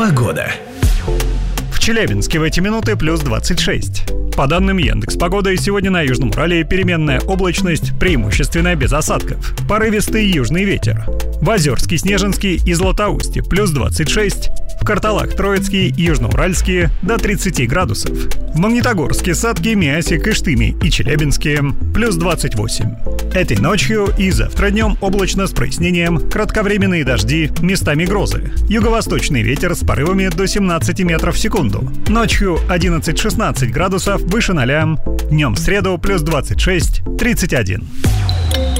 Погода. В Челябинске в эти минуты плюс 26. По данным Яндекс.Погоды, сегодня на Южном Урале переменная облачность, преимущественно без осадков. Порывистый южный ветер. В Озерске, Снежинске и Златоусте плюс 26. В Карталах, Троицкие и Южноуральские до 30 градусов. В Магнитогорске, Сатке, Миасе, Кыштыме и Челябинске плюс 28. Этой ночью и завтра днем облачно с прояснением, кратковременные дожди, местами грозы. Юго-восточный ветер с порывами до 17 метров в секунду. Ночью 11-16 градусов выше 0. Днем в среду плюс 26-31.